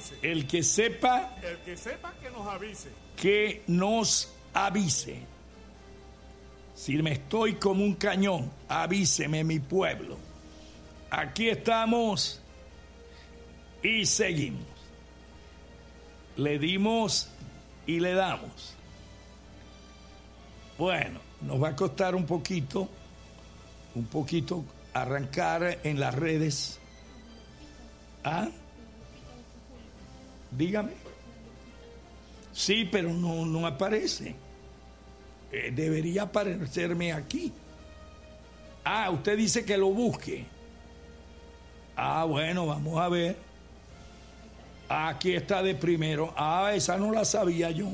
avise. El que sepa. El que sepa que nos avise. Que nos avise. Si me estoy como un cañón, avíseme, mi pueblo. Aquí estamos y seguimos. Le dimos y le damos. Bueno, nos va a costar un poquito arrancar en las redes. ¿Ah? Dígame. Sí, pero no aparece. Debería aparecerme aquí. Ah, usted dice que lo busque. Ah, bueno, vamos a ver. Aquí está de primero. Ah, esa no la sabía yo.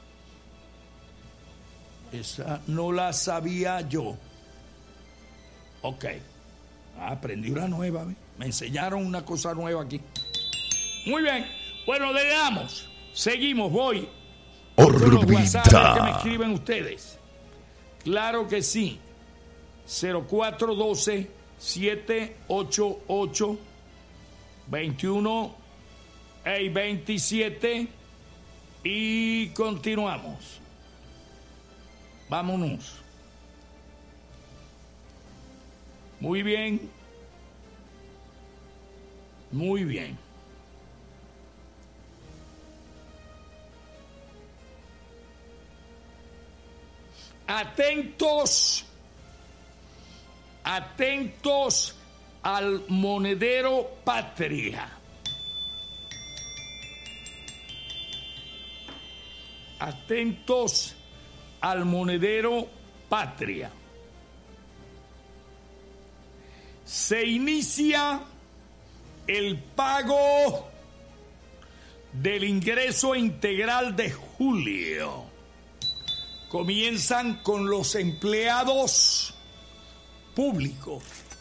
Esa no la sabía yo. Ok. Aprendí una nueva. ¿Ve? Me enseñaron una cosa nueva aquí. Muy bien. Bueno, le damos. Seguimos, voy. Órbita. ¿Qué me escriben ustedes? Claro que sí. 0412-788-21-27 y continuamos. Vámonos. Muy bien. Muy bien. Atentos al monedero Patria. Atentos al monedero Patria. Se inicia el pago del ingreso integral de julio. Comienzan con los empleados públicos.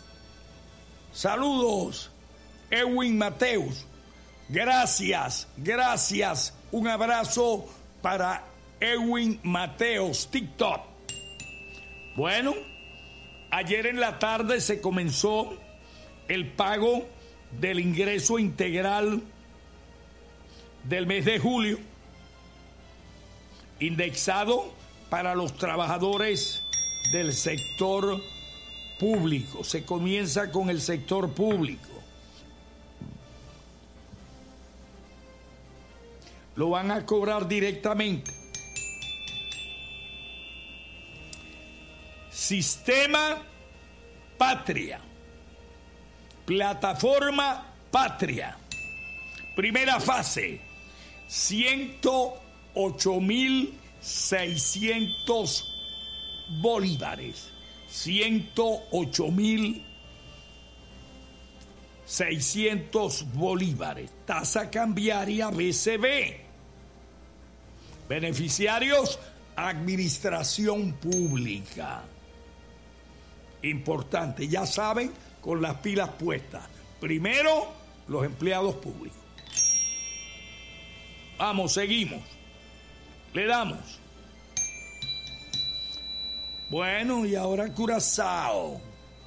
Saludos, Edwin Mateus. Gracias. Un abrazo para Edwin Mateos, TikTok. Bueno, ayer en la tarde se comenzó el pago del ingreso integral del mes de julio, indexado para los trabajadores del sector público. Se comienza con el sector público. Lo van a cobrar directamente. Sistema Patria. Plataforma Patria. Primera fase, 108.600 bolívares. 108.600 bolívares. Tasa cambiaria BCB. Beneficiarios, administración pública. Importante, ya saben, con las pilas puestas. Primero, los empleados públicos. Vamos, seguimos. Le damos. Bueno, y ahora Curazao.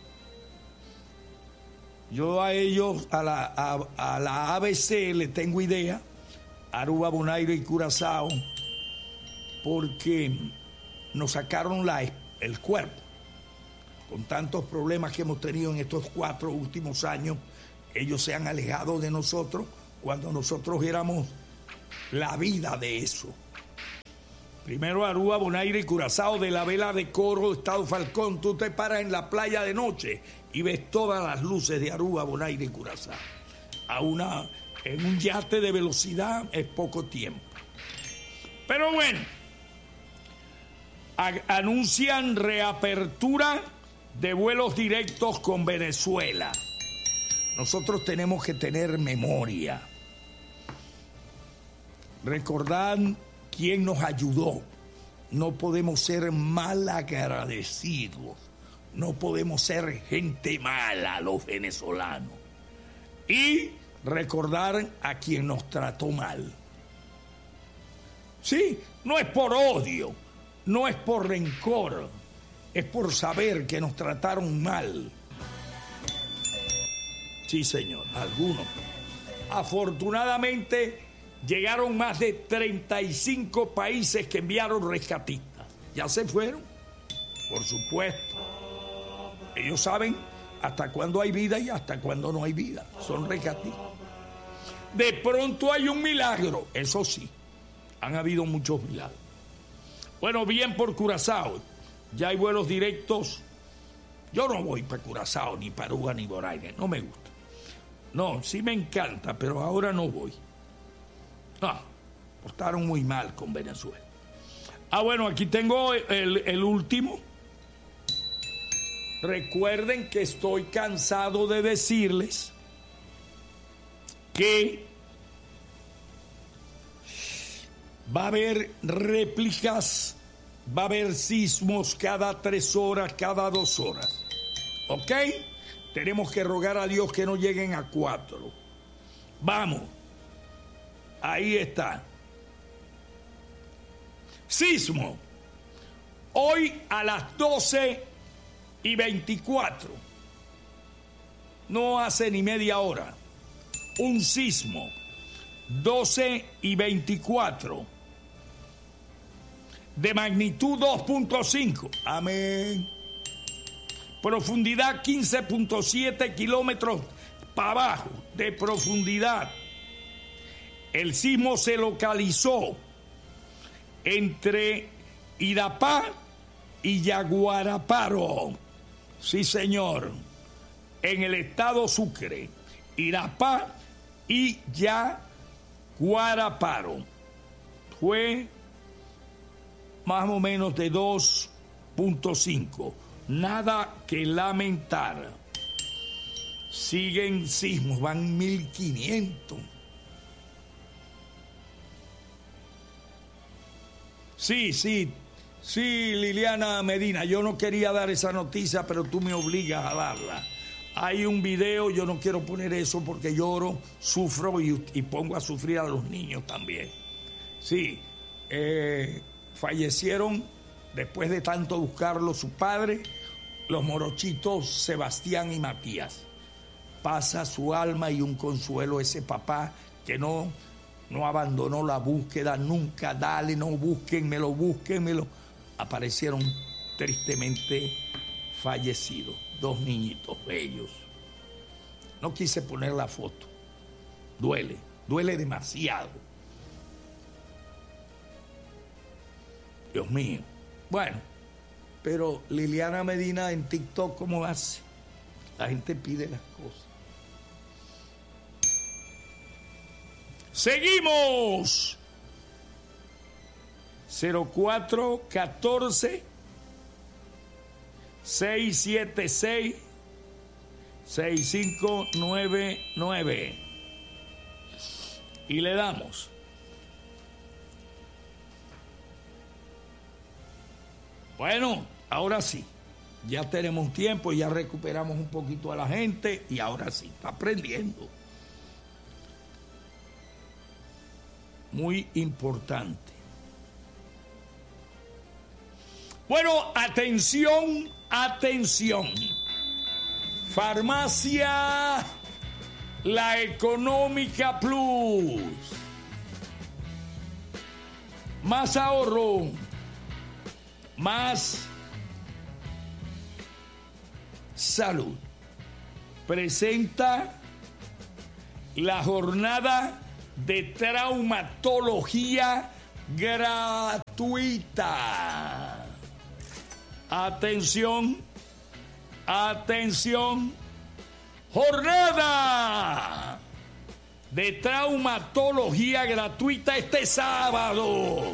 Yo a ellos, a la ABC le tengo idea, Aruba, Bonaire y Curazao, porque nos sacaron el cuerpo. Con tantos problemas que hemos tenido en estos 4 últimos años, ellos se han alejado de nosotros cuando nosotros éramos la vida de eso. Primero Aruba, Bonaire y Curazao, de la vela de Coro, Estado Falcón. Tú te paras en la playa de noche y ves todas las luces de Aruba, Bonaire y Curazao. En un yate de velocidad es poco tiempo. Pero bueno, anuncian reapertura de vuelos directos con Venezuela. Nosotros tenemos que tener memoria. Recordad quién nos ayudó. No podemos ser mal agradecidos. No podemos ser gente mala los venezolanos. Y recordar a quien nos trató mal. Sí, no es por odio, no es por rencor, es por saber que nos trataron mal. Sí, señor, algunos. Afortunadamente llegaron más de 35 países que enviaron rescatistas. Ya se fueron, por supuesto. Ellos saben hasta cuándo hay vida y hasta cuándo no hay vida. Son rescatistas. De pronto hay un milagro, eso sí. Han habido muchos milagros. Bueno, bien por Curazao. Ya hay vuelos directos. Yo no voy para Curazao, ni para Aruba, ni Bonaire. No me gusta. No, sí me encanta, pero ahora no voy. No, portaron muy mal con Venezuela. Bueno, aquí tengo el último. Recuerden que estoy cansado de decirles que va a haber réplicas, va a haber sismos cada 3 horas, cada 2 horas. ¿Ok? Tenemos que rogar a Dios que no lleguen a 4. Vamos. Ahí está. Sismo. Hoy a las 12:24. No hace ni media hora. Un sismo. 12:24. De magnitud 2.5. Amén. Profundidad 15.7 kilómetros para abajo de profundidad. El sismo se localizó entre Irapá y Yaguaraparo. Sí, señor. En el estado Sucre. Irapá y Yaguaraparo. Fue más o menos de 2.5. Nada que lamentar. Siguen sismos, van 1500. Sí, Liliana Medina, yo no quería dar esa noticia, pero tú me obligas a darla. Hay un video, yo no quiero poner eso porque lloro, sufro y pongo a sufrir a los niños también. Sí, fallecieron después de tanto buscarlo su padre, los morochitos Sebastián y Matías. Pasa su alma y un consuelo ese papá que no abandonó la búsqueda nunca. Dale, no, búsquenmelo. Aparecieron tristemente fallecidos. 2 niñitos bellos. No quise poner la foto. Duele demasiado. Dios mío. Bueno, pero Liliana Medina en TikTok, ¿cómo hace? La gente pide las cosas. Seguimos. 0414 676 6599 y le damos. Bueno, ahora sí, ya tenemos tiempo, ya recuperamos un poquito a la gente y ahora sí, está aprendiendo. Muy importante. Bueno, atención. Farmacia La Económica Plus. Más ahorro, más salud. Presenta la jornada de traumatología gratuita. Atención. Jornada de traumatología gratuita este sábado.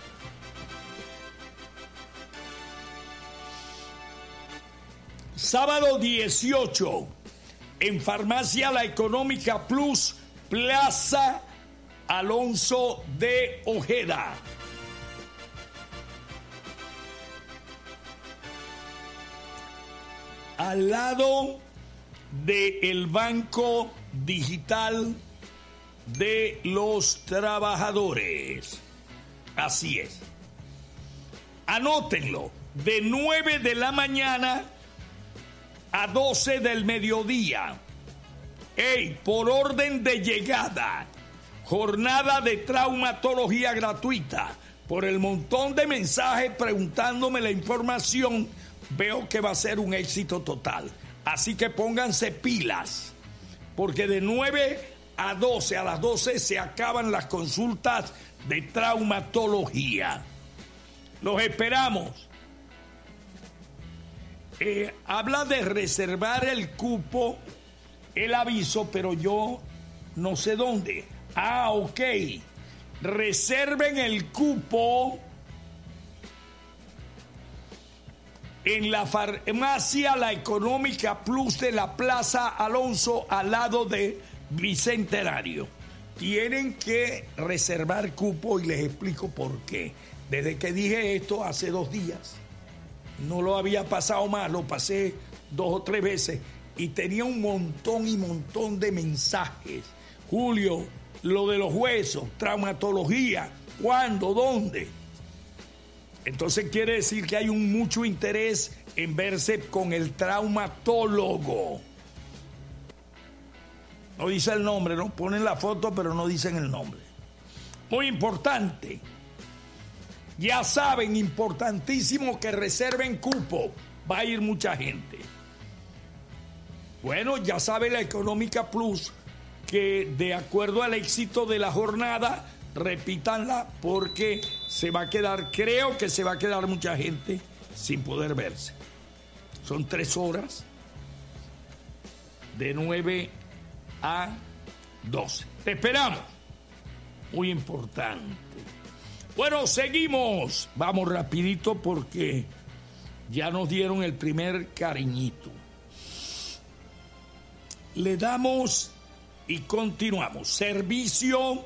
Sábado 18 en Farmacia La Económica Plus, Plaza Alonso de Ojeda. Al lado del Banco Digital de los Trabajadores. Así es. Anótenlo. De 9 de la mañana a 12 del mediodía. Hey, por orden de llegada, jornada de traumatología gratuita. Por el montón de mensajes preguntándome la información, veo que va a ser un éxito total. Así que pónganse pilas, porque de 9 a 12, a las 12 se acaban las consultas de traumatología. Los esperamos. Habla de reservar el cupo, el aviso, pero yo no sé dónde. Ah, ok. Reserven el cupo en la farmacia La Económica Plus de la Plaza Alonso, al lado de Bicentenario. Tienen que reservar cupo y les explico por qué. Desde que dije esto hace 2 días, no lo había pasado más, lo pasé 2 o 3 veces y tenía un montón y montón de mensajes. Julio, lo de los huesos, traumatología, ¿cuándo? ¿Dónde? Entonces quiere decir que hay mucho interés en verse con el traumatólogo. No dice el nombre, ¿no? Ponen la foto, pero no dicen el nombre. Muy importante. Ya saben, importantísimo que reserven cupo. Va a ir mucha gente. Bueno, ya sabe la Económica Plus que de acuerdo al éxito de la jornada, repítanla porque se va a quedar, creo que se va a quedar mucha gente sin poder verse. Son 3 horas de 9 a 12. Te esperamos. Muy importante. Bueno, seguimos. Vamos rapidito porque ya nos dieron el primer cariñito. Le damos y continuamos. Servicio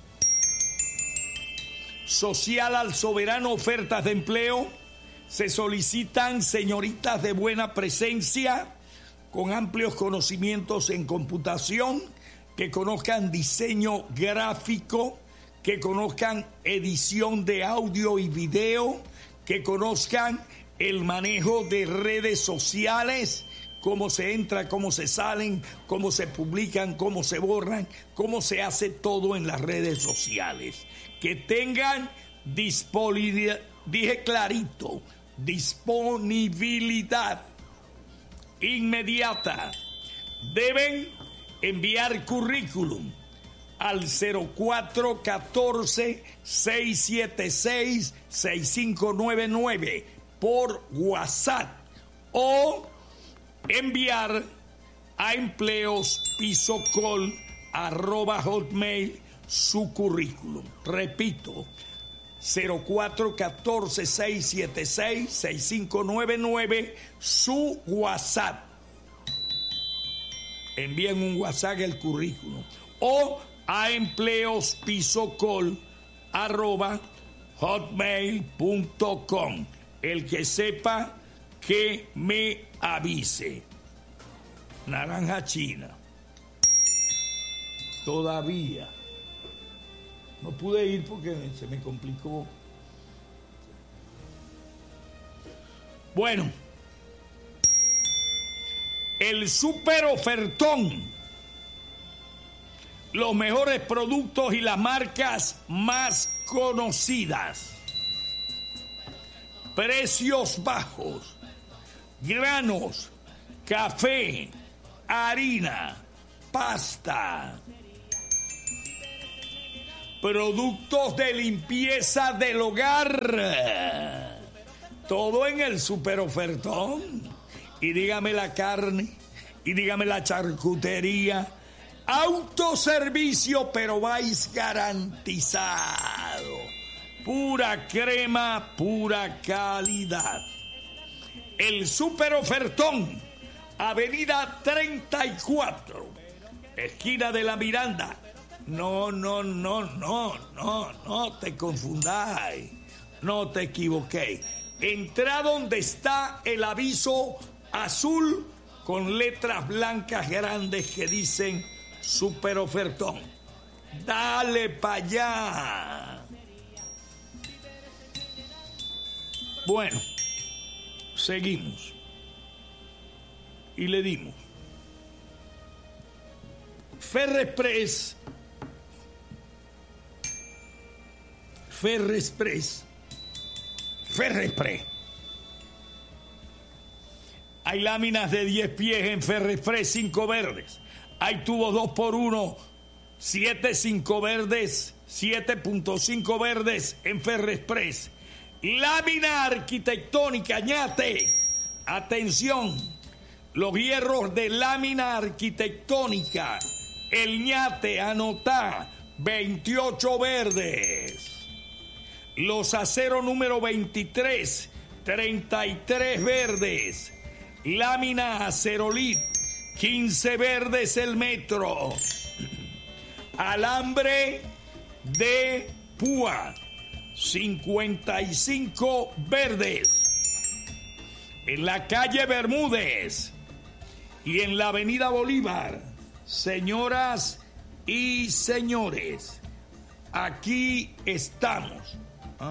social al soberano, ofertas de empleo. Se solicitan señoritas de buena presencia, con amplios conocimientos en computación, que conozcan diseño gráfico, que conozcan edición de audio y video, que conozcan el manejo de redes sociales, cómo se entra, cómo se salen, cómo se publican, cómo se borran, cómo se hace todo en las redes sociales. Que tengan disponibilidad, dije clarito, disponibilidad inmediata. Deben enviar currículum al 0414-676-6599 por WhatsApp o enviar a empleospisocol@hotmail su currículum. Repito, 0414-676-6599 su WhatsApp. Envíen un WhatsApp el currículum o a empleospisocol@hotmail.com. El que sepa que me avise. Naranja china. Todavía no pude ir porque se me complicó. Bueno, el super ofertón. Los mejores productos y las marcas más conocidas. Precios bajos. Granos, café, harina, pasta. Productos de limpieza del hogar. Todo en el super ofertón. Y dígame la carne, y dígame la charcutería. Autoservicio, pero vais garantizado. Pura crema, pura calidad. El super ofertón, Avenida 34, esquina de la Miranda. No te confundáis, no te equivoquéis. Entra donde está el aviso azul con letras blancas grandes que dicen super ofertón. Dale para allá. Bueno, seguimos. Y le dimos. Ferrexpress. Hay láminas de 10 pies en Ferrexpress, 5 verdes. Hay tubos 2x1, 7.5 verdes, 7.5 verdes en Ferrexpress. Lámina arquitectónica, ñate. Atención, los hierros de lámina arquitectónica. El ñate, anotá, 28 verdes. Los aceros número 23, 33 verdes. Lámina acerolit, 15 verdes el metro. Alambre de púa, 55 verdes. En la calle Bermúdez y en la avenida Bolívar, señoras y señores, aquí estamos.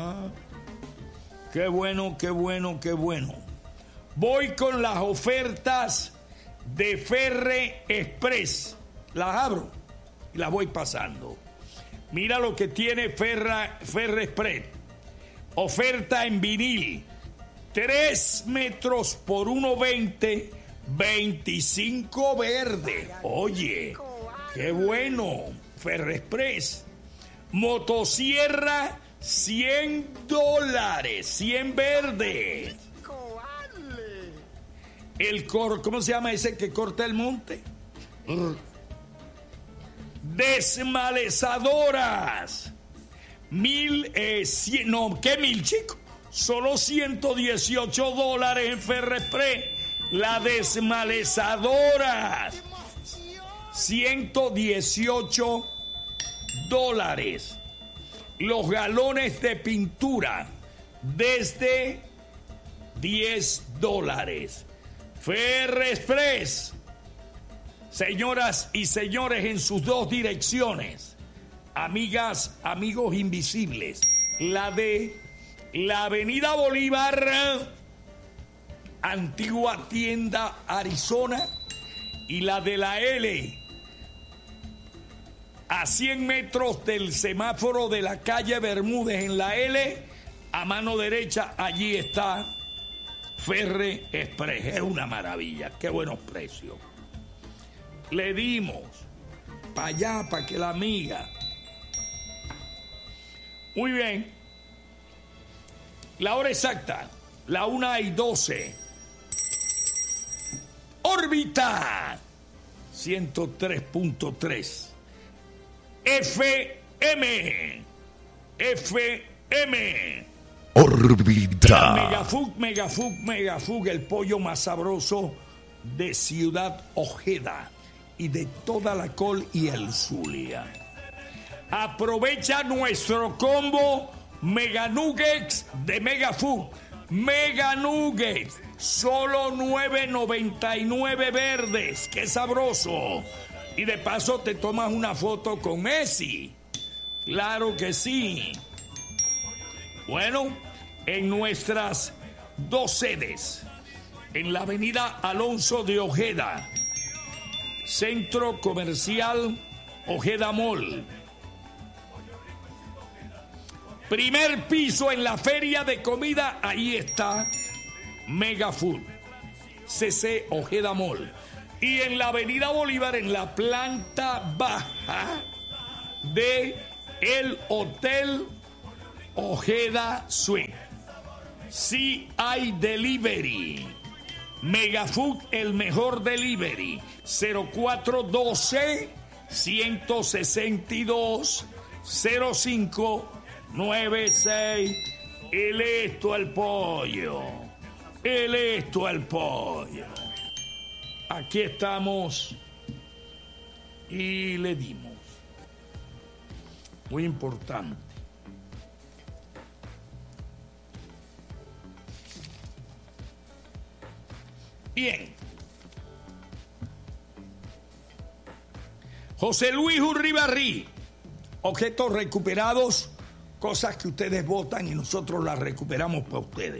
Qué bueno, qué bueno, qué bueno. Voy con las ofertas de Ferrexpress. Las abro y las voy pasando. Mira lo que tiene Ferrexpress. Oferta en vinil. 3 metros por 1.20, 25 verde. Oye, qué bueno. Ferrexpress. Motosierra, $100, 100 verde. ¿Cómo se llama ese que corta el monte? Desmalezadoras. 1.100, no, ¿qué 1.000, chico? Solo $118 en Ferrexpress. La desmalezadora. $118. Los galones de pintura desde $10. Ferrexpress. Señoras y señores, en sus 2 direcciones. Amigas, amigos invisibles. La de la avenida Bolívar, antigua tienda Arizona, y la de la L, a 100 metros del semáforo de la calle Bermúdez en la L, a mano derecha, allí está Ferrexpress. Es una maravilla, qué buenos precios. Le dimos para allá, para que la amiga. Muy bien. La hora exacta, la 1:12. Órbita 103.3. FM. Órbita. Megafug, el pollo más sabroso de Ciudad Ojeda y de toda la Col y el Zulia. Aprovecha nuestro combo Mega Nuggets de Megafug. Mega Nuggets, solo $9.99 verdes. ¡Qué sabroso! Y de paso te tomas una foto con Messi. Claro que sí. Bueno, en nuestras 2 sedes, en la avenida Alonso de Ojeda, Centro Comercial Ojeda Mall. Primer piso en la feria de comida, ahí está Megafood, CC Ojeda Mall. Y en la avenida Bolívar, en la planta baja de el Hotel Ojeda Suite. Sí hay delivery. Megafood, el mejor delivery. 0412 162 05 96. El esto al pollo. El esto al pollo. Aquí estamos y le dimos. Muy importante. Bien. José Luis Urribarri. Objetos recuperados, cosas que ustedes votan y nosotros las recuperamos para ustedes.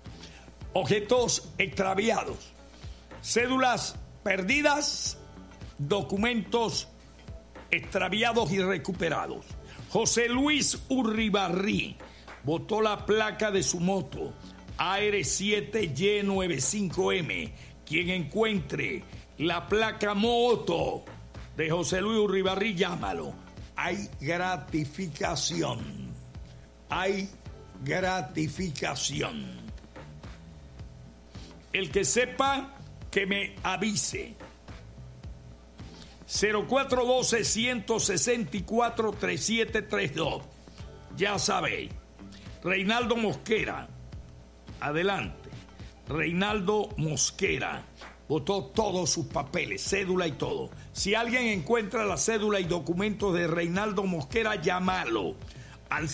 Objetos extraviados, cédulas perdidas documentos extraviados y recuperados. José Luis Urribarri botó la placa de su moto AR7Y95M. Quien encuentre la placa moto de José Luis Urribarri, llámalo. Hay gratificación. Hay gratificación. El que sepa, que me avise. 0412-164-3732. Ya sabéis. Reinaldo Mosquera. Adelante. Reinaldo Mosquera botó todos sus papeles, cédula y todo. Si alguien encuentra la cédula y documentos de Reinaldo Mosquera, llámalo al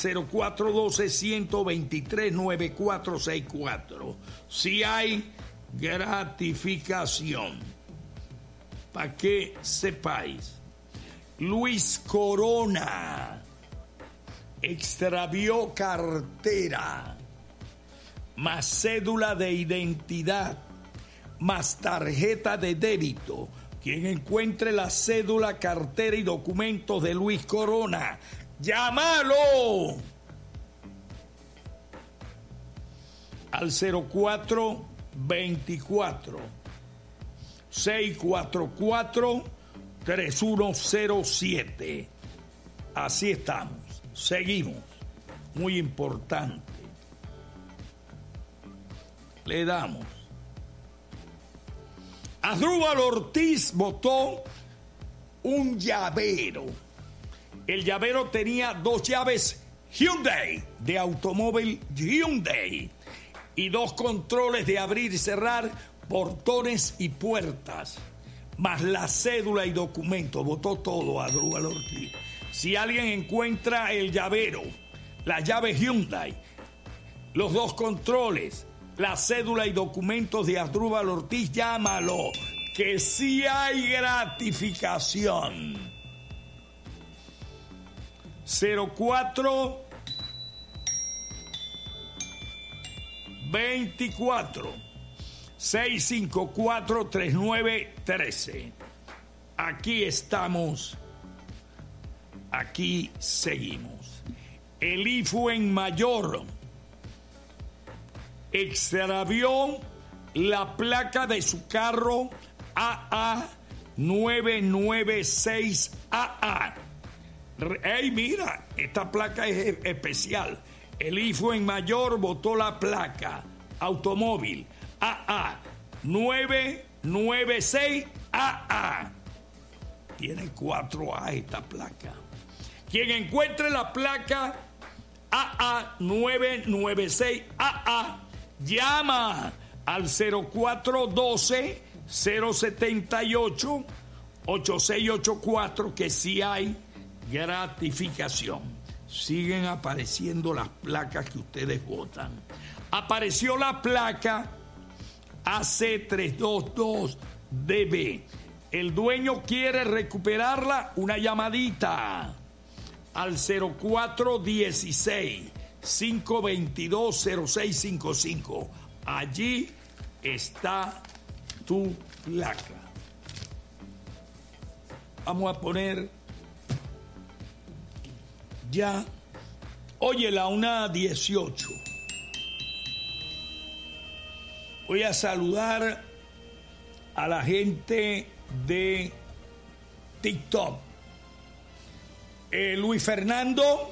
0412-123-9464. Si hay gratificación, para que sepáis. Luis Corona extravió cartera, más cédula de identidad, más tarjeta de débito. Quien encuentre la cédula, cartera y documentos de Luis Corona, ¡llámalo! Al 0424 644 3107. Así estamos. Seguimos. Muy importante. Le damos. Asdrúbal Ortiz botó un llavero. El llavero tenía 2 llaves Hyundai, de automóvil Hyundai, y 2 controles de abrir y cerrar, portones y puertas, más la cédula y documento. Botó todo Asdrúbal Ortiz. Si alguien encuentra el llavero, la llave Hyundai, los 2 controles, la cédula y documentos de Asdrúbal Ortiz, llámalo, que sí hay gratificación. 04 24 654 3913. Aquí estamos. Aquí seguimos. El Fuenmayor extravió la placa de su carro AA996AA. ¡Ey, mira! Esta placa es especial. El Fuenmayor botó la placa automóvil AA996AA. Tiene 4A esta placa. Quien encuentre la placa AA996AA, llama al 0412-078-8684, que sí hay gratificación. Siguen apareciendo las placas que ustedes votan. Apareció la placa AC322DB. El dueño quiere recuperarla. Una llamadita al 0416-522-0655. Allí está tu placa. Vamos a poner ya. Oye, la 1:18. Voy a saludar a la gente de TikTok. Luis Fernando,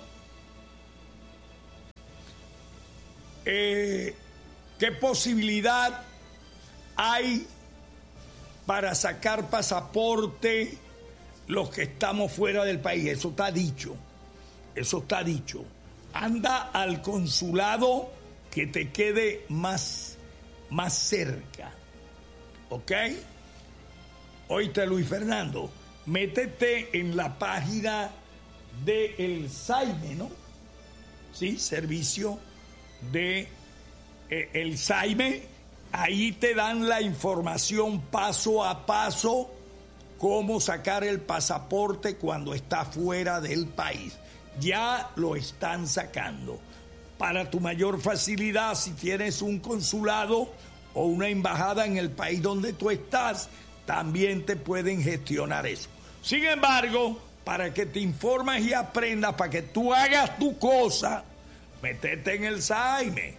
¿qué posibilidad hay para sacar pasaporte los que estamos fuera del país? Eso está dicho. Eso está dicho. Anda al consulado que te quede más cerca. ¿Ok? Oíste, Luis Fernando, métete en la página de El Saime, ¿no? Sí, servicio de El Saime. Ahí te dan la información paso a paso, cómo sacar el pasaporte cuando está fuera del país. Ya lo están sacando. Para tu mayor facilidad, si tienes un consulado o una embajada en el país donde tú estás, también te pueden gestionar eso. Sin embargo, para que te informes y aprendas, para que tú hagas tu cosa, métete en el Saime.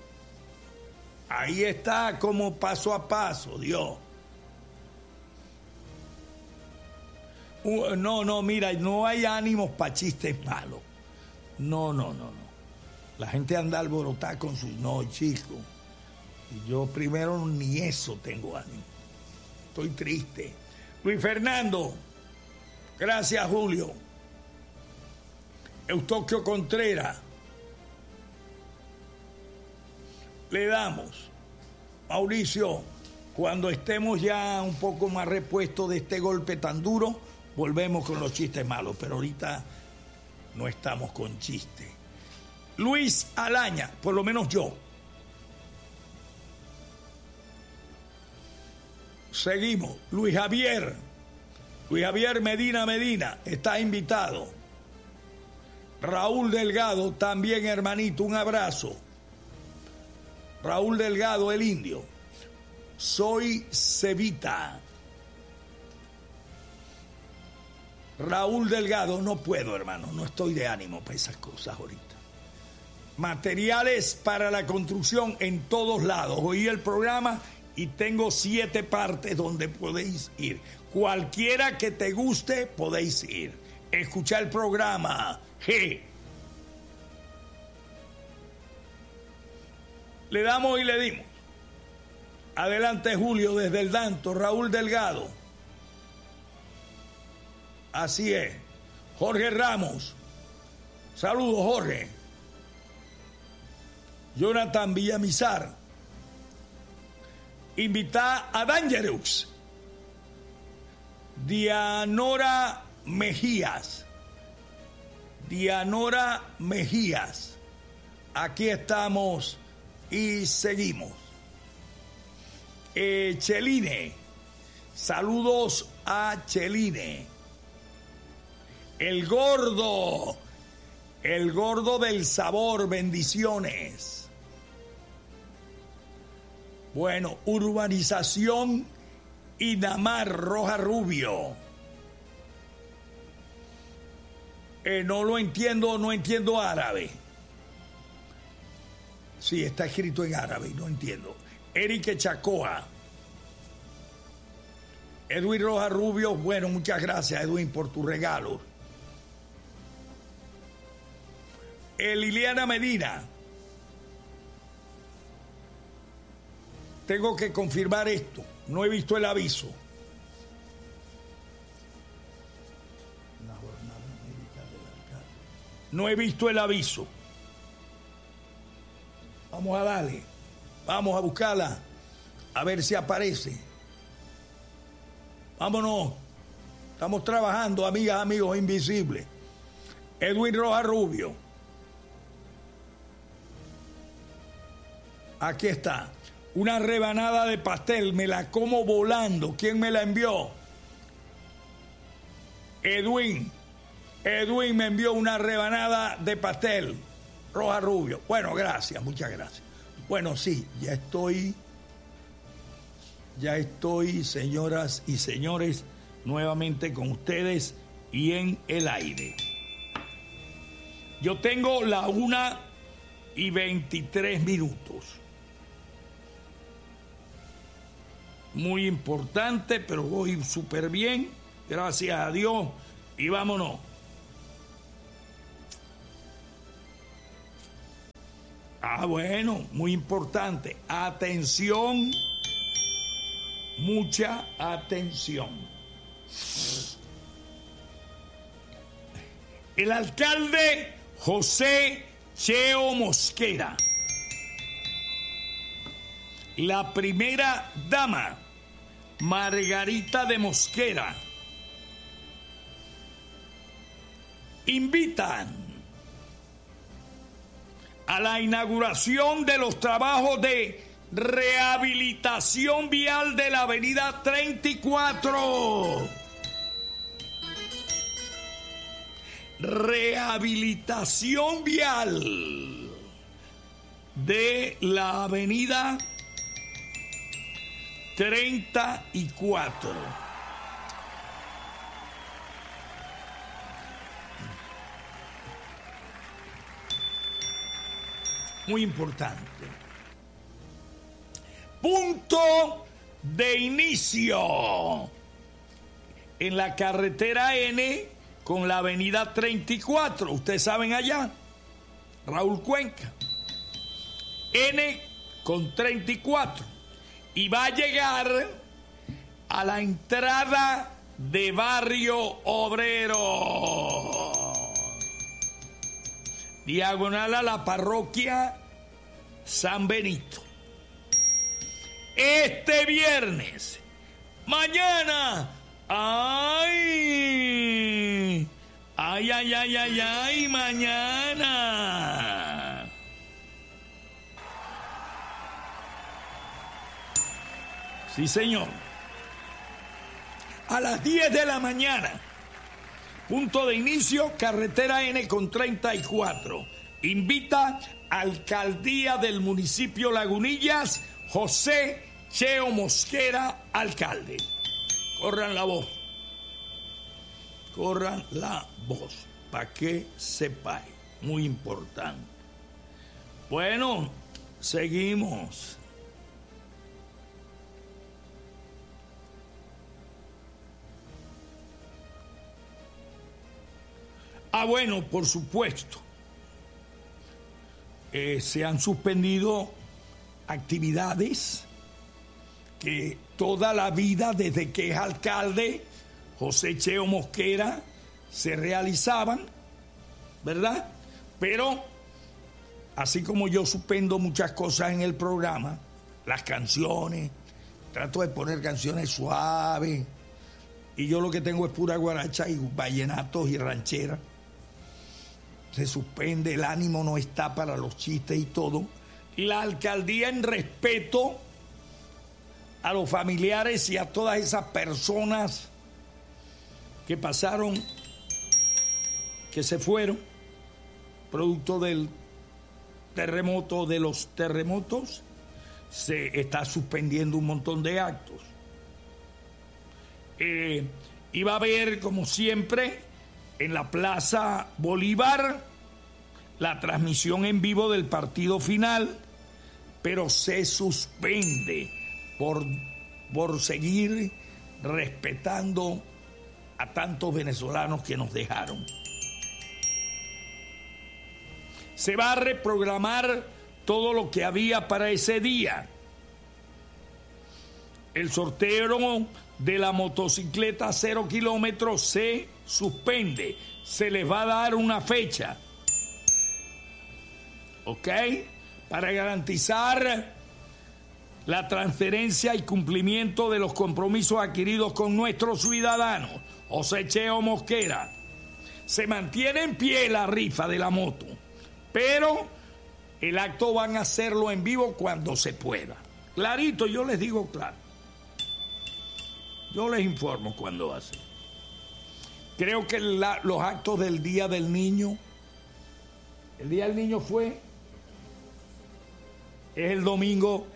Ahí está como paso a paso, Dios. No, mira, no hay ánimos para chistes malos. No. La gente anda alborotada con sus... No, chico. Yo primero ni eso tengo ánimo. Estoy triste. Luis Fernando. Gracias, Julio. Eustoquio Contreras. Le damos. Mauricio, cuando estemos ya un poco más repuestos de este golpe tan duro, volvemos con los chistes malos, pero ahorita no estamos con chistes. Luis Alaña, por lo menos yo. Seguimos. Luis Javier Medina, está invitado. Raúl Delgado, también hermanito, un abrazo. Raúl Delgado, el indio. Soy Cevita. Raúl Delgado, no puedo, hermano, no estoy de ánimo para esas cosas ahorita. Materiales para la construcción en todos lados. Oí el programa y tengo 7 partes donde podéis ir. Cualquiera que te guste, podéis ir. Escuchar el programa. Le damos y le dimos. Adelante, Julio, desde el Danto. Raúl Delgado. Así es. Jorge Ramos. Saludos, Jorge. Jonathan Villamizar. Invita a Dangerous. Dianora Mejías. Aquí estamos y seguimos. Cheline. Saludos a Cheline. El gordo del sabor, bendiciones. Bueno, urbanización Inamar Roja Rubio. No entiendo árabe. Sí, está escrito en árabe, no entiendo. Eric Chacoa. Edwin Roja Rubio, bueno, muchas gracias, Edwin, por tu regalo. Liliana Medina. Tengo que confirmar esto. No he visto el aviso. No he visto el aviso. Vamos a darle. Vamos a buscarla. A ver si aparece. Vámonos. Estamos trabajando, amigas, amigos invisibles. Edwin Roja Rubio. Aquí está. Una rebanada de pastel, me la como volando. ¿Quién me la envió? Edwin me envió una rebanada de pastel. Roja Rubio. Bueno, gracias, muchas gracias. Bueno, sí, ya estoy, señoras y señores, nuevamente con ustedes y en el aire. Yo tengo la 1:23. Muy importante, pero voy súper bien, gracias a Dios, y vámonos. Bueno, muy importante. Atención, mucha atención. El alcalde José Cheo Mosquera, la primera dama Margarita de Mosquera, invitan a la inauguración de los trabajos de rehabilitación vial de la avenida 34. Rehabilitación vial de la avenida 34. Muy importante. Punto de inicio en la carretera N con la avenida 34. Ustedes saben allá, Raúl Cuenca. N con 34. Y va a llegar a la entrada de Barrio Obrero. Diagonal a la parroquia San Benito. Este viernes, mañana, ¡ay! ¡Ay, ay, ay, ay, ay! Mañana. Sí, señor. A las 10 de la mañana. Punto de inicio, carretera N con 34. Invita Alcaldía del municipio Lagunillas, José Cheo Mosquera, alcalde. Corran la voz. Corran la voz. Para que sepáis. Muy importante. Bueno, seguimos. Bueno, por supuesto. Se han suspendido actividades que toda la vida, desde que es alcalde, José Cheo Mosquera, se realizaban, ¿verdad? Pero, así como yo suspendo muchas cosas en el programa, las canciones, trato de poner canciones suaves, y yo lo que tengo es pura guaracha y vallenatos y rancheras. Se suspende, el ánimo no está para los chistes y todo. La alcaldía, en respeto a los familiares y a todas esas personas que pasaron, que se fueron, producto del terremoto, de los terremotos, se está suspendiendo un montón de actos. Y va a haber, como siempre, en la Plaza Bolívar, la transmisión en vivo del partido final, pero se suspende por seguir respetando a tantos venezolanos que nos dejaron. Se va a reprogramar todo lo que había para ese día. El sorteo de la motocicleta 0 kilómetros se suspende. Se les va a dar una fecha. ¿Ok? Para garantizar la transferencia y cumplimiento de los compromisos adquiridos con nuestros ciudadanos. José Cheo Mosquera. Se mantiene en pie la rifa de la moto, pero el acto van a hacerlo en vivo cuando se pueda. Clarito, yo les digo claro. Yo les informo cuando va a ser. Creo que los actos del Día del Niño, el Día del Niño es el domingo,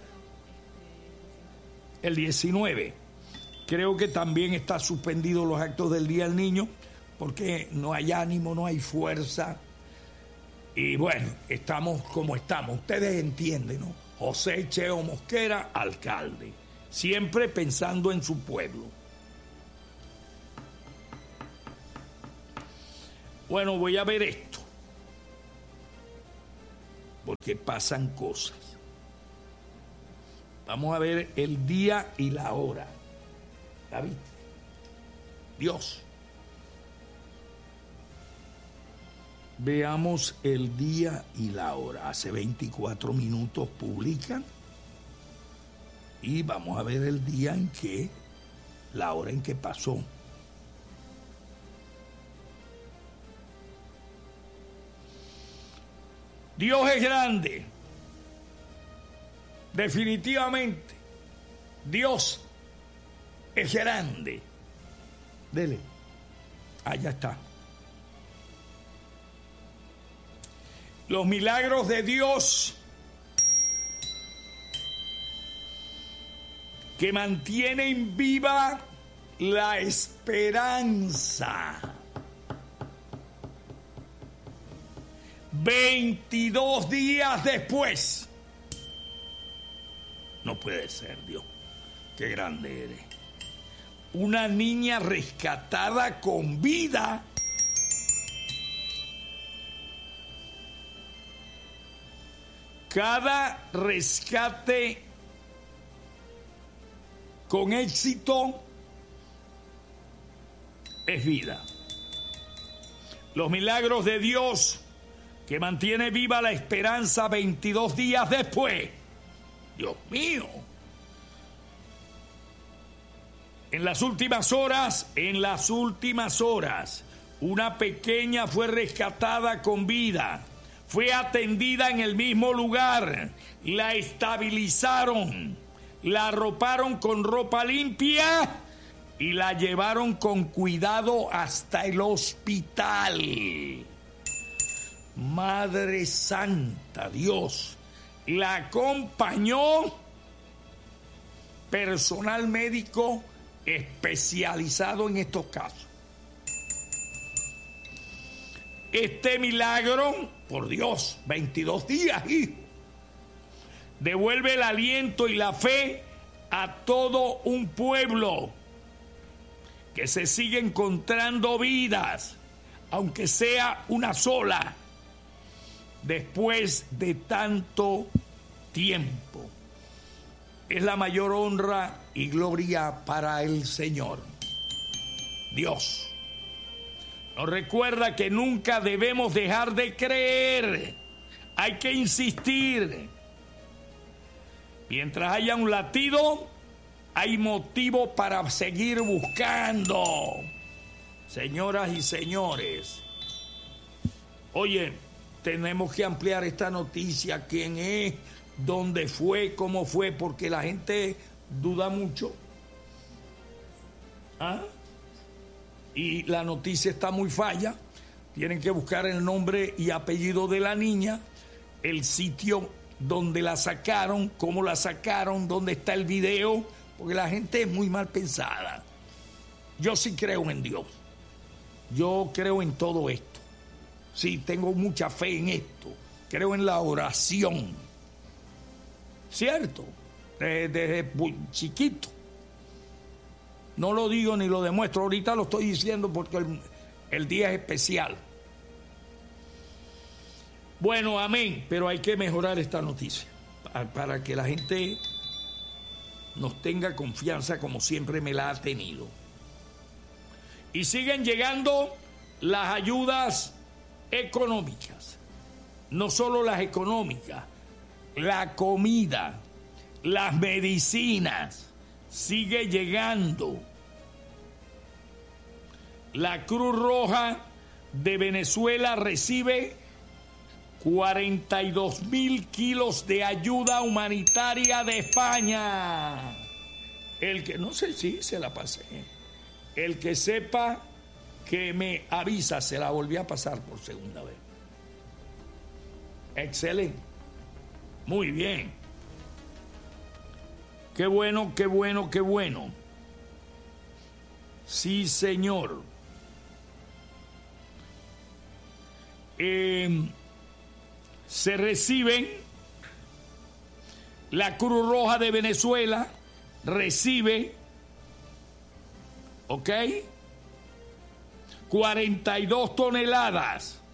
el 19. Creo que también está suspendido los actos del Día del Niño porque no hay ánimo, no hay fuerza. Y bueno, estamos como estamos. Ustedes entienden, ¿no? José Cheo Mosquera, alcalde. Siempre pensando en su pueblo. Bueno, voy a ver esto. Porque pasan cosas. Vamos a ver el día y la hora. David. Dios. Veamos el día y la hora. Hace 24 minutos publican. Y vamos a ver el día en que, la hora en que pasó. Dios es grande. Definitivamente. Dios es grande. Dele. Allá está. Los milagros de Dios que mantienen viva la esperanza. 22 días después. No puede ser, Dios. Qué grande eres. Una niña rescatada con vida. Cada rescate con éxito es vida. Los milagros de Dios que mantiene viva la esperanza 22 días después. Dios mío. En las últimas horas, una pequeña fue rescatada con vida. Fue atendida en el mismo lugar. La estabilizaron. La arroparon con ropa limpia y la llevaron con cuidado hasta el hospital. Madre Santa, Dios, la acompañó personal médico especializado en estos casos. Este milagro, por Dios, 22 días, hijo, devuelve el aliento y la fe a todo un pueblo que se sigue encontrando vidas, aunque sea una sola, después de tanto tiempo. Es la mayor honra y gloria para el Señor. Dios nos recuerda que nunca debemos dejar de creer. Hay que insistir. Mientras haya un latido, hay motivo para seguir buscando. Señoras y señores, oye, tenemos que ampliar esta noticia. ¿Quién es? ¿Dónde fue? ¿Cómo fue? Porque la gente duda mucho. ¿Ah? Y la noticia está muy falla. Tienen que buscar el nombre y apellido de la niña, el sitio donde la sacaron, cómo la sacaron, dónde está el video, porque la gente es muy mal pensada. Yo sí creo en Dios. Yo creo en todo esto. Sí, tengo mucha fe en esto. Creo en la oración. ¿Cierto? Desde chiquito. No lo digo ni lo demuestro. Ahorita lo estoy diciendo porque el día es especial. Bueno, amén. Pero hay que mejorar esta noticia para que la gente nos tenga confianza como siempre me la ha tenido. Y siguen llegando las ayudas económicas. No solo las económicas, la comida, las medicinas, sigue llegando. La Cruz Roja de Venezuela recibe 42,000 kilos de ayuda humanitaria de España. El que no sé si se la pasé. El que sepa que me avisa, se la volví a pasar por segunda vez. Excelente. Muy bien. Qué bueno, qué bueno, qué bueno. Sí, señor. Se reciben, la Cruz Roja de Venezuela recibe, ¿ok? 42 toneladas